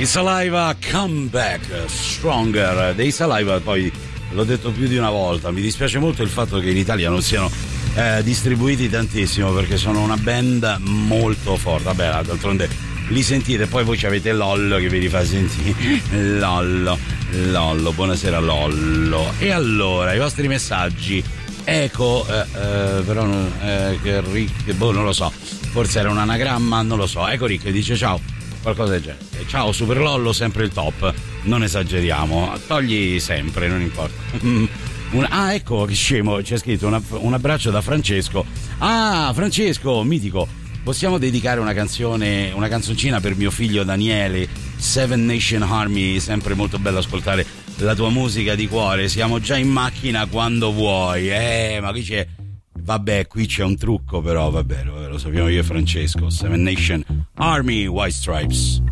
I Saliva Come Back Stronger dei Saliva. Poi l'ho detto più di una volta, mi dispiace molto il fatto che in Italia non siano distribuiti tantissimo, perché sono una band molto forte. Vabbè, d'altronde li sentite, poi voi ci avete Lollo che vi rifà sentire. Lollo, buonasera Lollo. E allora i vostri messaggi. Ecco, però Rick, non lo so, forse era un anagramma, non lo so. Ecco, Rick dice ciao, qualcosa del genere. Ciao Super Lollo, sempre il top, non esageriamo, togli sempre, non importa. Ecco che scemo, c'è scritto un abbraccio da Francesco. Francesco, mitico, possiamo dedicare una canzoncina per mio figlio Daniele, Seven Nation Army, sempre molto bello ascoltare la tua musica di cuore, siamo già in macchina quando vuoi. Ma qui c'è, vabbè, qui c'è un trucco, però vabbè, lo sappiamo io e Francesco. Seven Nation Army, White Stripes.